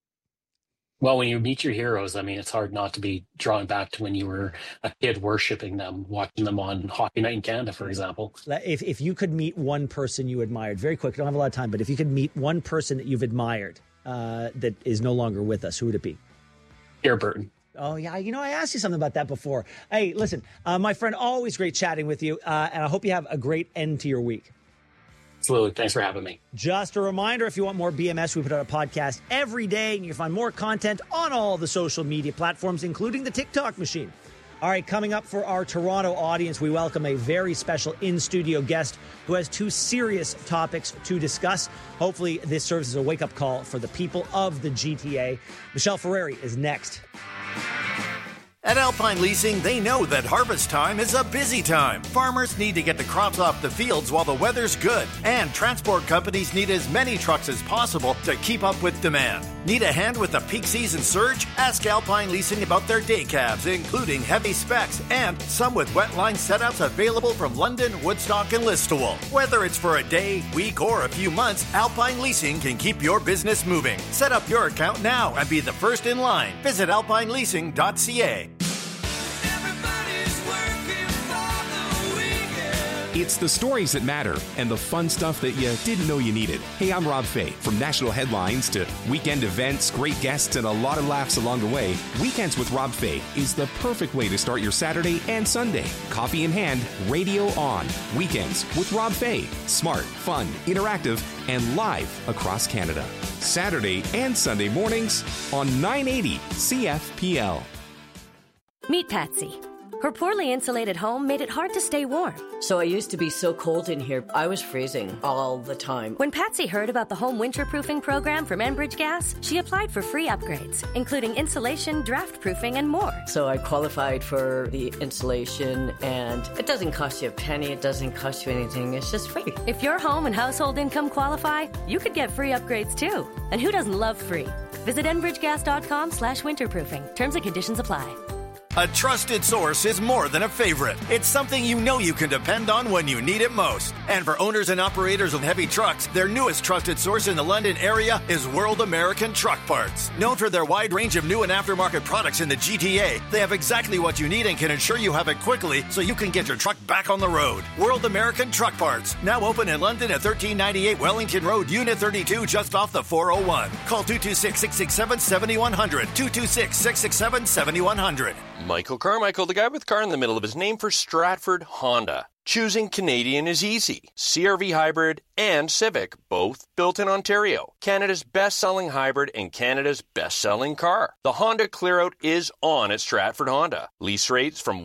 Well, when you meet your heroes, I mean, it's hard not to be drawn back to when you were a kid worshiping them, watching them on Hockey Night in Canada, for example. If you could meet one person you admired, very quick, don't have a lot of time, but if you could meet one person that you've admired that is no longer with us, who would it be? Pierre Burton. Oh, yeah. I asked you something about that before. Hey, listen, my friend, always great chatting with you, and I hope you have a great end to your week. Absolutely. Thanks for having me. Just a reminder, if you want more BMS, we put out a podcast every day, and you can find more content on all the social media platforms, including the TikTok machine. All right, coming up for our Toronto audience, we welcome a very special in-studio guest who has two serious topics to discuss. Hopefully, this serves as a wake-up call for the people of the GTA. Michelle Ferreri is next. At Alpine Leasing, they know that harvest time is a busy time. Farmers need to get the crops off the fields while the weather's good. And transport companies need as many trucks as possible to keep up with demand. Need a hand with the peak season surge? Ask Alpine Leasing about their day cabs, including heavy specs and some with wet line setouts available from London, Woodstock, and Listowel. Whether it's for a day, week, or a few months, Alpine Leasing can keep your business moving. Set up your account now and be the first in line. Visit alpineleasing.ca. It's the stories that matter and the fun stuff that you didn't know you needed. Hey, I'm Rob Fay. From national headlines to weekend events, great guests, and a lot of laughs along the way, Weekends with Rob Fay is the perfect way to start your Saturday and Sunday. Coffee in hand, radio on. Weekends with Rob Fay. Smart, fun, interactive, and live across Canada. Saturday and Sunday mornings on 980 CFPL. Meet Patsy. Her poorly insulated home made it hard to stay warm. So I used to be so cold in here, I was freezing all the time. When Patsy heard about the home winterproofing program from Enbridge Gas, she applied for free upgrades, including insulation, draft proofing, and more. So I qualified for the insulation, and it doesn't cost you a penny, it doesn't cost you anything, it's just free. If your home and household income qualify, you could get free upgrades too. And who doesn't love free? Visit enbridgegas.com/winterproofing. Terms and conditions apply. A trusted source is more than a favorite. It's something you know you can depend on when you need it most. And for owners and operators of heavy trucks, their newest trusted source in the London area is World American Truck Parts. Known for their wide range of new and aftermarket products in the GTA, they have exactly what you need and can ensure you have it quickly so you can get your truck back on the road. World American Truck Parts, now open in London at 1398 Wellington Road, Unit 32, just off the 401. Call 226-667-7100, 226-667-7100. Michael Carmichael, the guy with car in the middle of his name, for Stratford Honda. Choosing Canadian is easy. CR-V Hybrid and Civic, both built in Ontario. Canada's best-selling hybrid and Canada's best-selling car. The Honda Clearout is on at Stratford Honda. Lease rates from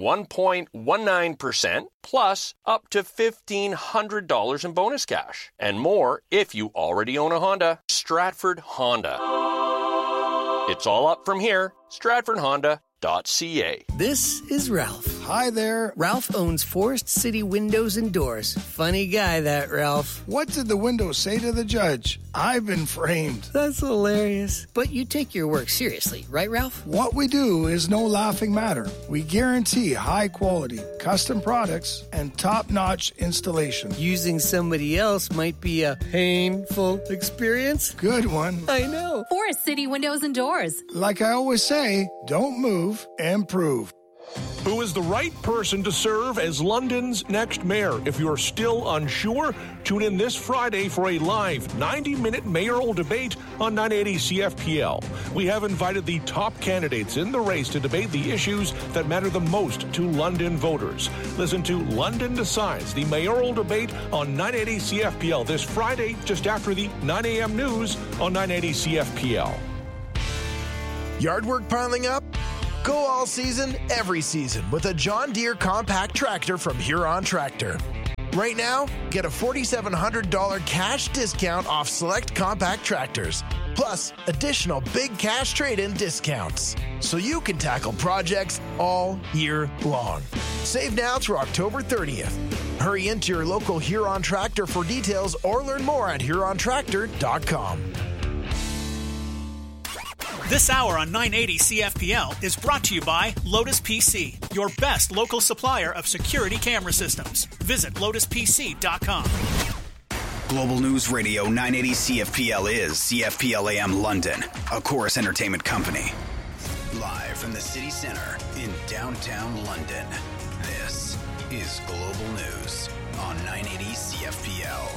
1.19% plus up to $1,500 in bonus cash. And more if you already own a Honda. Stratford Honda. It's all up from here. StratfordHonda.ca. This is Ralph, Hi there. Ralph owns Forest City Windows and Doors. Funny guy, that Ralph. What did the window say to the judge? I've been framed. That's hilarious. But you take your work seriously, right, Ralph? What we do is no laughing matter. We guarantee high quality, custom products, and top-notch installation. Using somebody else might be a painful experience. Good one. I know. Forest City Windows and Doors. Like I always say, don't move, improve. Who is the right person to serve as London's next mayor? If you're still unsure, tune in this Friday for a live 90-minute mayoral debate on 980 CFPL. We have invited the top candidates in the race to debate the issues that matter the most to London voters. Listen to London Decides, the mayoral debate on 980 CFPL this Friday, just after the 9 a.m. news on 980 CFPL. Yard work piling up? Go all season, every season with a John Deere compact tractor from Huron Tractor. Right now, get a $4,700 cash discount off select compact tractors, plus additional big cash trade-in discounts, so you can tackle projects all year long. Save now through October 30th. Hurry into your local Huron Tractor for details or learn more at HuronTractor.com. This hour on 980 CFPL is brought to you by Lotus PC, your best local supplier of security camera systems. Visit LotusPC.com. Global News Radio 980 CFPL is CFPL AM London, a Chorus Entertainment company. Live from the city center in downtown London, this is Global News on 980 CFPL.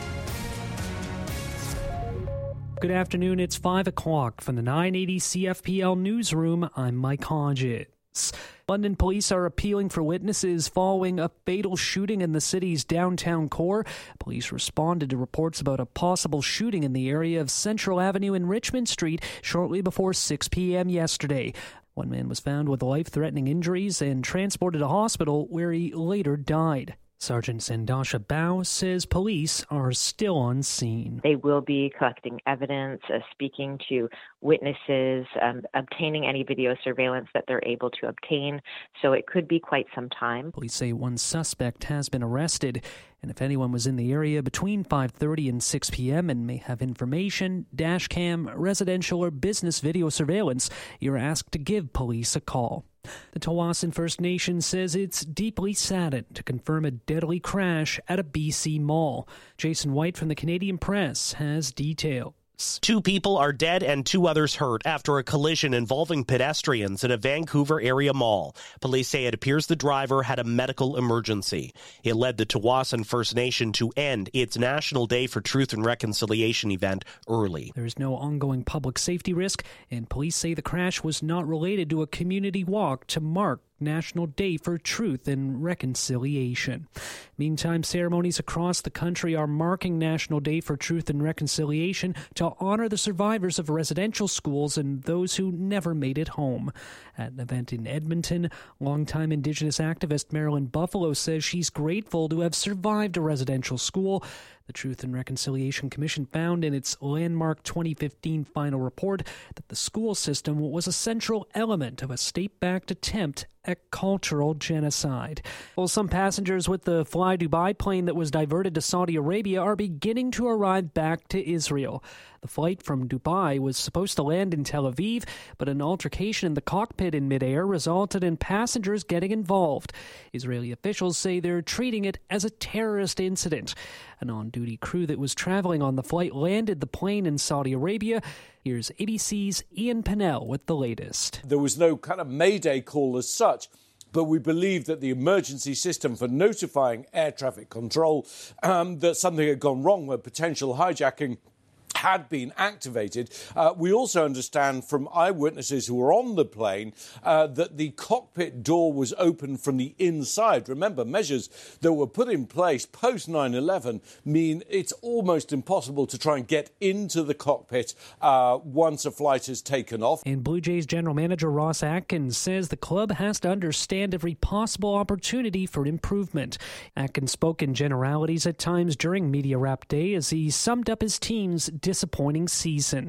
Good afternoon, it's 5 o'clock from the 980 CFPL newsroom. I'm Mike Hodges. London police are appealing for witnesses following a fatal shooting in the city's downtown core. Police responded to reports about a possible shooting in the area of Central Avenue and Richmond Street shortly before 6 p.m. yesterday. One man was found with life-threatening injuries and transported to hospital where he later died. Sergeant Sandasha Bao says police are still on scene. They will be collecting evidence, speaking to witnesses, obtaining any video surveillance that they're able to obtain. So it could be quite some time. Police say one suspect has been arrested. And if anyone was in the area between 5:30 and 6 p.m. and may have information, dash cam, residential or business video surveillance, you're asked to give police a call. The Tawasin First Nation says it's deeply saddened to confirm a deadly crash at a BC mall. Jason White from the Canadian Press has details. 2 people are dead and 2 others hurt after a collision involving pedestrians at a Vancouver area mall. Police say it appears the driver had a medical emergency. It led the Tawasin First Nation to end its National Day for Truth and Reconciliation event early. There is no ongoing public safety risk, and police say the crash was not related to a community walk to mark National Day for Truth and Reconciliation. Meantime, ceremonies across the country are marking National Day for Truth and Reconciliation to honor the survivors of residential schools and those who never made it home. At an event in Edmonton, longtime Indigenous activist Marilyn Buffalo says she's grateful to have survived a residential school. The Truth and Reconciliation Commission found in its landmark 2015 final report that the school system was a central element of a state-backed attempt at cultural genocide. Well, some passengers with the Fly Dubai plane that was diverted to Saudi Arabia are beginning to arrive back to Israel. The flight from Dubai was supposed to land in Tel Aviv, but an altercation in the cockpit in midair resulted in passengers getting involved. Israeli officials say they're treating it as a terrorist incident. An on-duty crew that was traveling on the flight landed the plane in Saudi Arabia. Here's ABC's Ian Pennell with the latest. There was no kind of mayday call as such, but we believe that the emergency system for notifying air traffic control that something had gone wrong with potential hijacking had been activated. We also understand from eyewitnesses who were on the plane that the cockpit door was open from the inside. Remember, measures that were put in place post 9/11 mean it's almost impossible to try and get into the cockpit once a flight is taken off. And Blue Jays general manager Ross Atkins says the club has to understand every possible opportunity for improvement. Atkins spoke in generalities at times during Media Wrap Day as he summed up his team's disappointing season.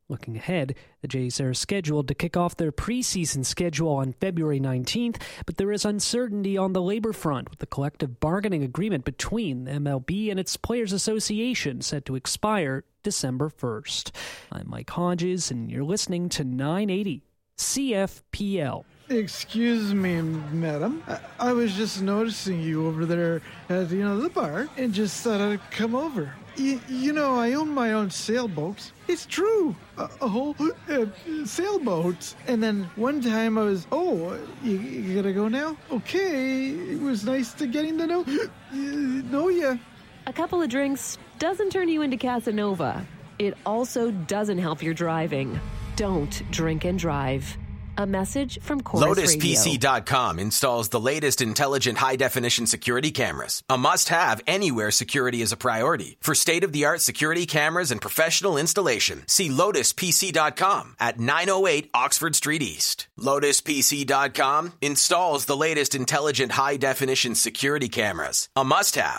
Looking ahead, the Jays are scheduled to kick off their preseason schedule on February 19th, but there is uncertainty on the labor front with the collective bargaining agreement between the MLB and its Players Association set to expire December 1st. I'm Mike Hodges, and you're listening to 980 CFPL. Excuse me, madam. I was just noticing you over there at, the bar, and just thought I'd come over. I own my own sailboats. It's true. A whole sailboat. And then one time I was, you gotta go now? Okay, it was nice getting to know ya. A couple of drinks doesn't turn you into Casanova. It also doesn't help your driving. Don't drink and drive. A message from Chorus Radio. LotusPC.com installs the latest intelligent high-definition security cameras. A must-have anywhere security is a priority. For state-of-the-art security cameras and professional installation, see LotusPC.com at 908 Oxford Street East. LotusPC.com installs the latest intelligent high-definition security cameras. A must-have